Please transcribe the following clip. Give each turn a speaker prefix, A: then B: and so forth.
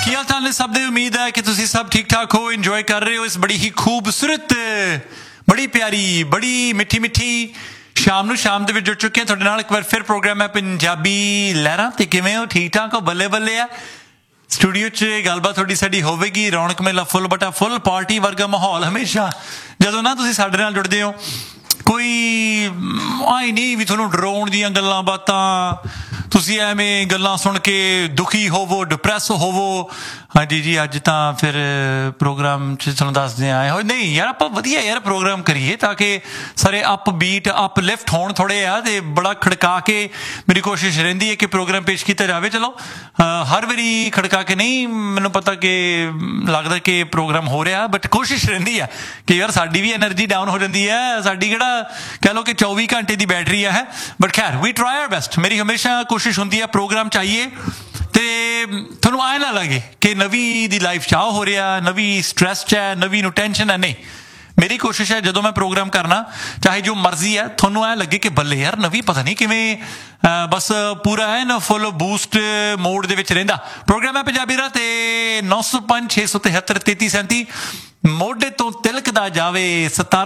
A: ਕੀ ਹਾਲ ਚਾਲ ਨੇ ਸਭ ਦੇ। ਉਮੀਦ ਹੈ ਕਿ ਤੁਸੀਂ ਸਭ ਠੀਕ ਠਾਕ ਹੋ, ਇੰਜੋਏ ਕਰ ਰਹੇ ਹੋ ਇਸ ਬੜੀ ਹੀ ਖੂਬਸੂਰਤ, ਬੜੀ ਪਿਆਰੀ, ਬੜੀ ਮਿੱਠੀ ਮਿੱਠੀ ਸ਼ਾਮ ਨੂੰ। ਸ਼ਾਮ ਦੇ ਵਿੱਚ ਜੁੜ ਚੁੱਕੇ ਹਾਂ ਤੁਹਾਡੇ ਨਾਲ। ਇੱਕ ਵਾਰ ਫਿਰ ਪ੍ਰੋਗਰਾਮ ਹੈ ਪੰਜਾਬੀ ਲਹਿਰਾਂ। ਤੇ ਕਿਵੇਂ ਹੋ? ਠੀਕ ਠਾਕ ਹੋ? ਬੱਲੇ ਬੱਲੇ ਆ। ਸਟੂਡੀਓ 'ਚ ਗੱਲਬਾਤ ਤੁਹਾਡੀ ਸਾਡੀ ਹੋਵੇਗੀ, ਰੌਣਕ ਮੇਲਾ ਫੁੱਲ ਬਟਾ ਫੁੱਲ, ਪਾਰਟੀ ਵਰਗਾ ਮਾਹੌਲ ਹਮੇਸ਼ਾ ਜਦੋਂ ਨਾ ਤੁਸੀਂ ਸਾਡੇ ਨਾਲ ਜੁੜਦੇ ਹੋ। ਕੋਈ ਆਈ ਨਹੀਂ ਵੀ ਤੁਹਾਨੂੰ ਡਰਾਉਣ ਦੀਆਂ ਗੱਲਾਂ ਬਾਤਾਂ, ਤੁਸੀਂ ਐਵੇਂ ਗੱਲਾਂ ਸੁਣ ਕੇ ਦੁਖੀ ਹੋਵੋ, ਡਿਪਰੈਸ ਹੋਵੋ। ਹਾਂਜੀ ਜੀ, ਅੱਜ ਤਾਂ ਫਿਰ ਪ੍ਰੋਗਰਾਮ 'ਚ ਤੁਹਾਨੂੰ ਦੱਸਦੇ ਆਏ ਹੋਏ ਨਹੀਂ ਯਾਰ, ਆਪਾਂ ਵਧੀਆ ਯਾਰ ਪ੍ਰੋਗਰਾਮ ਕਰੀਏ ਤਾਂ ਕਿ ਸਾਰੇ ਅਪ ਬੀਟ ਅਪ ਲਿਫਟ ਹੋਣ ਥੋੜ੍ਹੇ ਆ। ਅਤੇ ਬੜਾ ਖੜਕਾ ਕੇ ਮੇਰੀ ਕੋਸ਼ਿਸ਼ ਰਹਿੰਦੀ ਹੈ ਕਿ ਪ੍ਰੋਗਰਾਮ ਪੇਸ਼ ਕੀਤਾ ਜਾਵੇ। ਚਲੋ ਹਰ ਵਾਰੀ ਖੜਕਾ ਕੇ ਨਹੀਂ, ਮੈਨੂੰ ਪਤਾ ਕਿ ਲੱਗਦਾ ਕਿ ਪ੍ਰੋਗਰਾਮ ਹੋ ਰਿਹਾ, ਬਟ ਕੋਸ਼ਿਸ਼ ਰਹਿੰਦੀ ਆ ਕਿ ਯਾਰ ਸਾਡੀ ਵੀ ਐਨਰਜੀ ਡਾਊਨ ਹੋ ਜਾਂਦੀ ਹੈ। ਸਾਡੀ ਕਿਹੜਾ ਕਹਿ ਲਓ ਕਿ 24 ਘੰਟੇ ਦੀ ਬੈਟਰੀ ਹੈ, ਬਟ ਖੈਰ ਵੀ ਟਰਾਈ ਆਰ ਬੈਸਟ। ਮੇਰੀ ਹਮੇਸ਼ਾ ਕੋਸ਼ਿਸ਼ ਹੁੰਦੀ ਹੈ ਪ੍ਰੋਗਰਾਮ ਚਾਹੀਏ ਤੇ ਤੁਹਾਨੂੰ ਆਏ ਨਾ ਲੱਗੇ ਕਿ ਨਵੀਂ ਦੀ ਲਾਈਫ 'ਚ ਆ ਹੋ ਰਿਹਾ, ਨਵੀਂ ਸਟਰੈਸ 'ਚ ਹੈ, ਨਵੀਂ ਨੂੰ ਟੈਨਸ਼ਨ ਹੈ। ਨਹੀਂ, ਮੇਰੀ ਕੋਸ਼ਿਸ਼ ਹੈ ਜਦੋਂ ਮੈਂ ਪ੍ਰੋਗਰਾਮ ਕਰਨਾ, ਚਾਹੇ ਜੋ ਮਰਜ਼ੀ ਹੈ, ਤੁਹਾਨੂੰ ਐਂ ਲੱਗੇ ਕਿ ਬੱਲੇ ਯਾਰ ਨਵੀਂ ਪਤਾ ਨਹੀਂ ਕਿਵੇਂ ਬਸ ਪੂਰਾ ਹੈ ਨਾ ਫੁੱਲ ਬੂਸਟ ਮੋਡ ਦੇ ਵਿੱਚ ਰਹਿੰਦਾ। ਪ੍ਰੋਗਰਾਮ ਹੈ ਪੰਜਾਬੀ ਦਾ ਤੇ 905 673 3337 ਮੋਢੇ ਤੋਂ ਤਿਲਕਦਾ ਜਾਵੇ 17